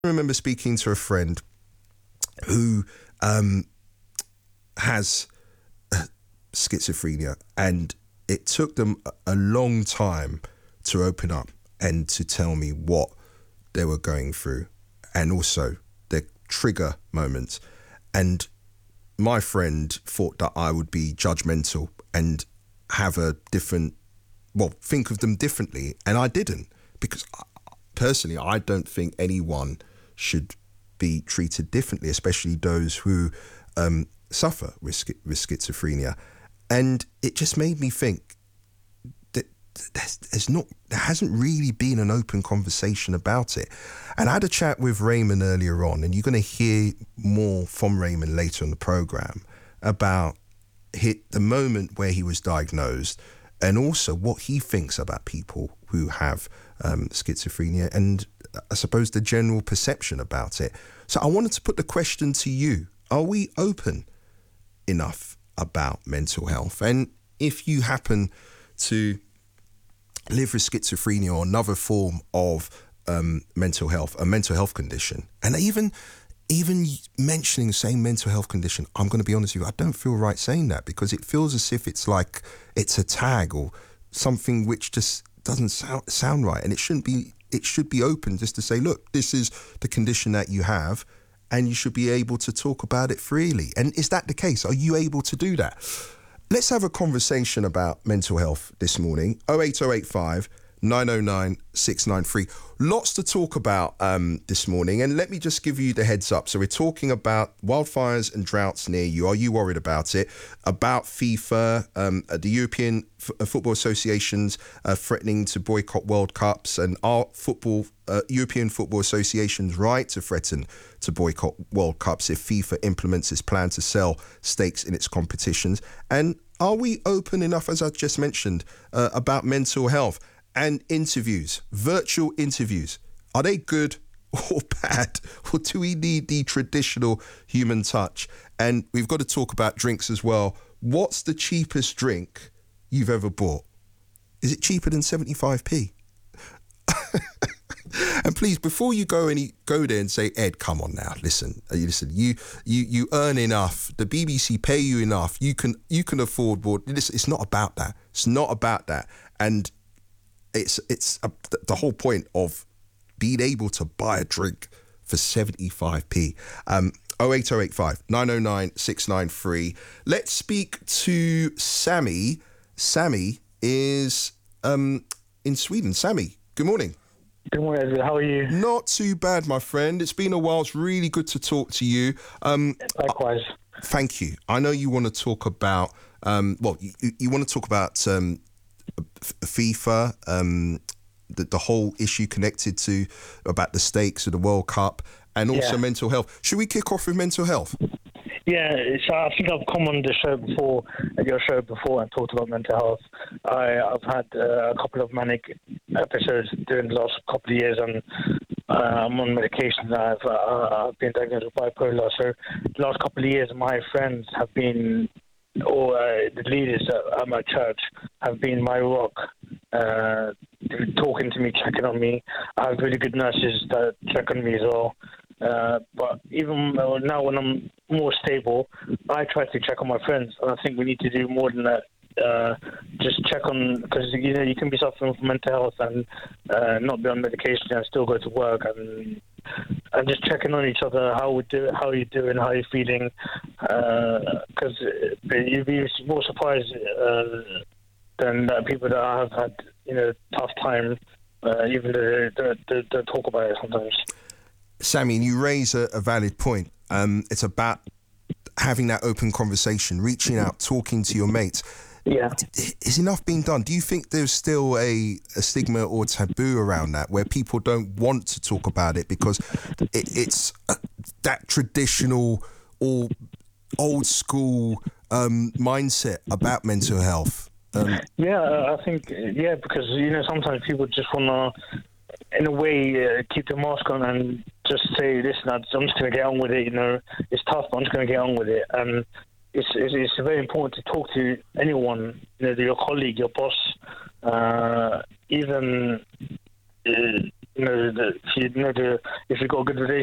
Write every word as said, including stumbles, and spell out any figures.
remember speaking to a friend who um, has uh, schizophrenia, and it took them a long time to open up and to tell me what they were going through, and also their trigger moments. And my friend thought that I would be judgmental and have a different, well, think of them differently, and I didn't, because I, personally, I don't think anyone should be treated differently, especially those who um, suffer with, with schizophrenia. And it just made me think that there's, there's not, there hasn't really been an open conversation about it. And I had a chat with Raymond earlier on, and you're going to hear more from Raymond later in the program about hit the moment where he was diagnosed, and also what he thinks about people who have um, schizophrenia, and I suppose the general perception about it. So I wanted to put the question to you: are we open enough about mental health? And if you happen to live with schizophrenia or another form of um, mental health, a mental health condition, and even even mentioning saying mental health condition, I'm going to be honest with you, I don't feel right saying that, because it feels as if it's like it's a tag or something which just doesn't sound sound right, and it shouldn't be. It should be open just to say, look, this is the condition that you have, and you should be able to talk about it freely. And is that the case? Are you able to do that? Let's have a conversation about mental health this morning. oh eight oh eight five, nine oh nine, six nine three. Lots to talk about um, this morning. And let me just give you the heads up. So we're talking about wildfires and droughts near you. Are you worried about it? About FIFA, um, the European F- Football Associations uh, threatening to boycott World Cups, and our football, uh, European Football Association's right to threaten to boycott World Cups if FIFA implements its plan to sell stakes in its competitions. And are we open enough, as I just mentioned, uh, about mental health? And interviews, virtual interviews, are they good or bad? Or do we need the traditional human touch? And we've got to talk about drinks as well. What's the cheapest drink you've ever bought? Is it cheaper than seventy-five p? And please, before you go any go there and say, Ed, come on now, listen, you listen, you you you earn enough. The B B C pay you enough. You can you can afford more. Listen, it's not about that. It's not about that. And It's it's a, the whole point of being able to buy a drink for seventy-five p. Um, oh eight oh eight five, nine oh nine, six nine three. Let's speak to Sammy. Sammy is um, in Sweden. Sammy, good morning. Good morning, Edward. How are you? Not too bad, my friend. It's been a while. It's really good to talk to you. Um, Likewise. Thank you. I know you want to talk about, um, well, you, you want to talk about um, FIFA, um, the, the whole issue connected to about the stakes of the World Cup, and also Yeah. mental health. Should we kick off with mental health? Yeah, so I think I've come on the show before, at your show before, and talked about mental health. I, I've had uh, a couple of manic episodes during the last couple of years, and uh, I'm on medication. I've, uh, I've been diagnosed with bipolar. So the last couple of years, my friends have been, or uh, the leaders at, at my church have been my rock, uh, talking to me, checking on me. I have really good nurses that check on me as well. Uh, but even now, when I'm more stable, I try to check on my friends, and I think we need to do more than that. Uh, just check on, because you know you can be suffering from mental health and uh, not be on medication and still go to work, and and just checking on each other. How we do, how you doing, how you feeling? Because uh, you'd be more surprised uh, than uh, people that have had you know tough time, uh, even though they, they, they talk about it sometimes. Sammy, you raise a, a valid point. Um, it's about having that open conversation, reaching out, talking to your mates. Yeah. Is enough being done? Do you think there's still a, a stigma or taboo around that, where people don't want to talk about it because it, it's uh, that traditional or old school um, mindset about mental health? Um, yeah, I think, yeah, because, you know, sometimes people just want to, in a way, uh, keep the mask on and just say, listen, I'm just going to get on with it, you know, it's tough, but I'm just going to get on with it. And it's, it's it's very important to talk to anyone, you know, your colleague, your boss, uh, even uh, you know, the, if you know the, if you've got a good relationship